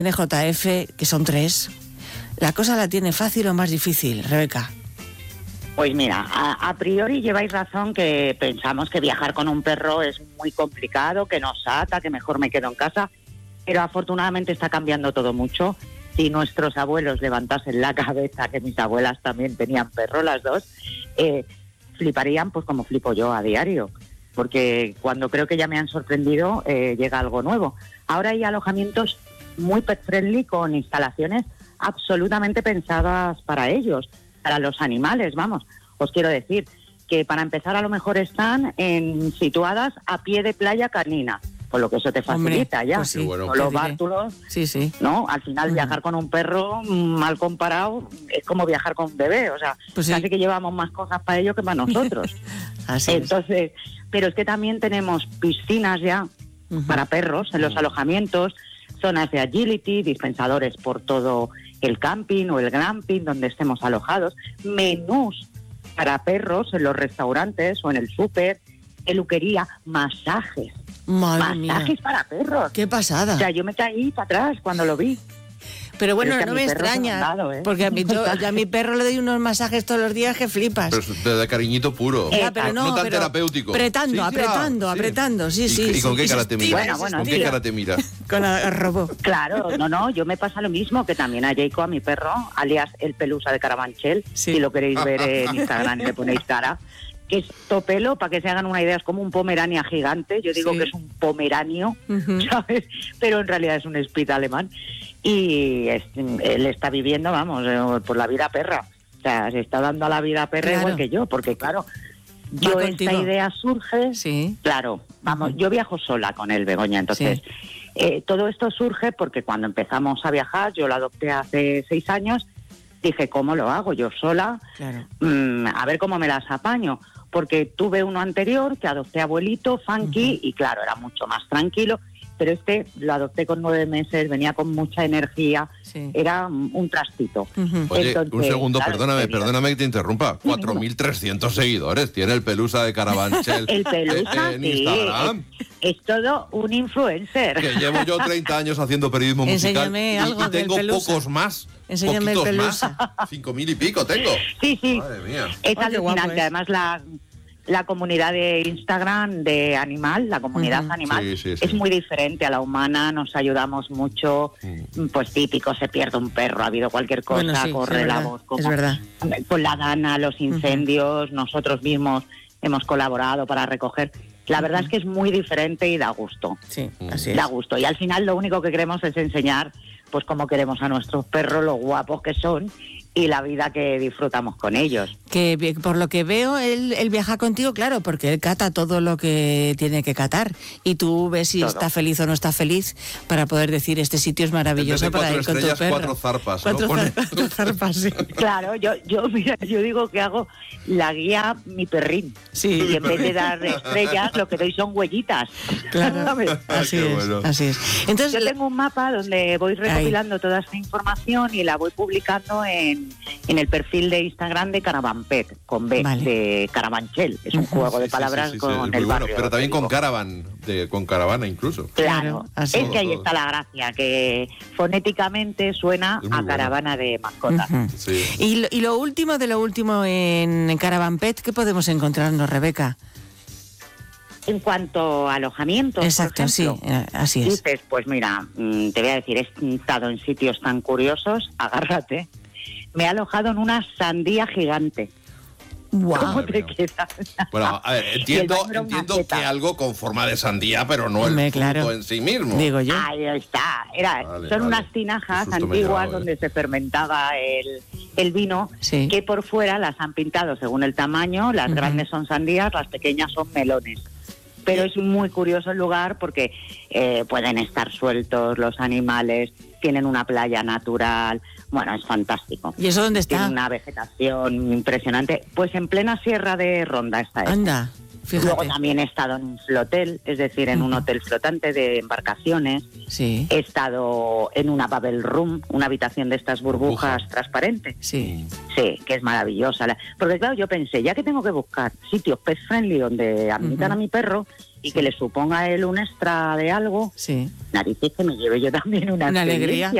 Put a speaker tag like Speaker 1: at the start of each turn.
Speaker 1: NJF, que son 3. ¿La cosa la tiene fácil o más difícil, Rebeca?
Speaker 2: Pues mira, a priori lleváis razón que pensamos que viajar con un perro es muy complicado, que nos ata, que mejor me quedo en casa, pero afortunadamente está cambiando todo mucho. Si nuestros abuelos levantasen la cabeza, que mis abuelas también tenían perro, las dos, fliparían pues como flipo yo a diario, porque cuando creo que ya me han sorprendido, llega algo nuevo. Ahora hay alojamientos muy pet friendly con instalaciones absolutamente pensadas para ellos, para los animales, vamos. Os quiero decir que para empezar a lo mejor están situadas a pie de playa canina, con lo que eso te facilita. Hombre, ya.
Speaker 1: Pues sí,
Speaker 2: bueno, los bártulos,
Speaker 1: sí.
Speaker 2: ¿no? Al final viajar con un perro, mal comparado, es como viajar con un bebé, o sea, pues casi que llevamos más cosas para ellos que para nosotros.
Speaker 1: Así
Speaker 2: Entonces, pero es que también tenemos piscinas ya para perros en los alojamientos, zonas de agility, dispensadores por todo el camping o el glamping donde estemos alojados, menús para perros en los restaurantes o en el súper, peluquería, masajes.
Speaker 1: Madre
Speaker 2: masajes
Speaker 1: mía.
Speaker 2: Para perros.
Speaker 1: ¡Qué pasada!
Speaker 2: O sea, yo me caí para atrás cuando lo vi.
Speaker 1: Pero bueno,
Speaker 2: es que
Speaker 1: no me extraña, porque a mi perro le doy unos masajes todos los días que flipas.
Speaker 3: Pero de cariñito puro,
Speaker 1: pero
Speaker 3: no tan terapéutico.
Speaker 1: Apretando, sí.
Speaker 3: ¿Y con qué cara te mira?
Speaker 2: ¿Con
Speaker 3: qué cara te mira?
Speaker 1: Con el robot.
Speaker 2: Claro, yo me pasa lo mismo, que también a Jacob, a mi perro, alias el Pelusa de Carabanchel, si lo queréis ver en Instagram y le ponéis cara, que es topelo, para que se hagan una idea, es como un pomerania gigante. Yo digo que es un pomeranio, ¿sabes? Pero en realidad es un spitz alemán. Y él está viviendo, vamos, por la vida perra. O sea, se está dando a la vida perra igual que yo, porque claro, esta idea surge, claro, vamos, yo viajo sola con él, Begoña, entonces todo esto surge porque cuando empezamos a viajar, yo lo adopté hace 6 años, dije, ¿cómo lo hago yo sola?
Speaker 1: Claro.
Speaker 2: A ver cómo me las apaño, porque tuve uno anterior que adopté abuelito, funky, y claro, era mucho más tranquilo. Pero lo adopté con 9 meses, venía con mucha energía, era un trastito.
Speaker 3: Oye,
Speaker 2: entonces,
Speaker 3: un segundo, perdóname que te interrumpa. 4.300 seguidores tiene el Pelusa de Carabanchel.
Speaker 2: El Pelusa,
Speaker 3: en Instagram.
Speaker 2: Es todo un influencer.
Speaker 3: Que llevo yo 30 años haciendo periodismo musical y tengo pocos más.
Speaker 1: Enséñame el Pelusa.
Speaker 3: 5.000 y pico tengo.
Speaker 2: Sí.
Speaker 3: Madre mía.
Speaker 2: Es alucinante, además la comunidad de Instagram de animal, la comunidad animal, es muy diferente a la humana, nos ayudamos mucho, pues típico, se pierde un perro, ha habido cualquier cosa, corre la voz, como con la Dana, los incendios, nosotros mismos hemos colaborado para recoger. La verdad es que es muy diferente y da gusto.
Speaker 1: Sí, así es.
Speaker 2: Da gusto. Y al final lo único que queremos es enseñar pues cómo queremos a nuestros perros, lo guapos que son y la vida que disfrutamos con ellos.
Speaker 1: Que por lo que veo, él viaja contigo, claro, porque él cata todo lo que tiene que catar. Y tú ves si está feliz o no está feliz para poder decir, este sitio es maravilloso para ir con tu perro.
Speaker 3: 4 zarpas,
Speaker 1: ¿no? 4 zarpas, sí.
Speaker 2: Claro, yo digo que hago la guía mi perrín.
Speaker 1: Sí.
Speaker 2: Y en vez de dar estrellas, lo que doy son huellitas.
Speaker 1: Claro, así es. Entonces,
Speaker 2: yo tengo un mapa donde voy recopilando toda esta información y la voy publicando en el perfil de Instagram de Caravanpet, con B, de Carabanchel. Es un juego de palabras con el barrio.
Speaker 3: Pero también con caravan, con caravana incluso.
Speaker 2: Claro, es que ahí está la gracia, que fonéticamente suena a caravana de mascotas.
Speaker 1: Y lo último de lo último en Caravanpet, ¿qué podemos encontrarnos, Rebeca?
Speaker 2: En cuanto a alojamientos,
Speaker 1: exacto,
Speaker 2: por ejemplo,
Speaker 1: así es.
Speaker 2: Dices, pues mira, te voy a decir, he estado en sitios tan curiosos, agárrate. Me he alojado en una sandía gigante.
Speaker 1: Wow.
Speaker 2: ¿Cómo te quedas?
Speaker 3: Bueno, a ver, entiendo que algo con forma de sandía, pero no el fruto en sí mismo.
Speaker 1: Digo yo.
Speaker 2: Ahí está. Son unas tinajas antiguas donde se fermentaba el vino, que por fuera las han pintado según el tamaño. Las grandes son sandías, las pequeñas son melones. Pero es muy curioso el lugar porque pueden estar sueltos los animales, tienen una playa natural. Bueno, es fantástico.
Speaker 1: ¿Y eso dónde está?
Speaker 2: Tiene una vegetación impresionante. Pues en plena sierra de Ronda está.
Speaker 1: Anda, Fíjate.
Speaker 2: Luego también he estado en un flotel, es decir, en un hotel flotante de embarcaciones.
Speaker 1: Sí.
Speaker 2: He estado en una bubble room, una habitación de estas burbujas transparentes.
Speaker 1: Sí.
Speaker 2: Sí, que es maravillosa. Porque claro, yo pensé, ya que tengo que buscar sitios pet friendly donde admitan a mi perro y que le suponga a él un extra de algo, narices que me lleve yo también una
Speaker 1: alegría.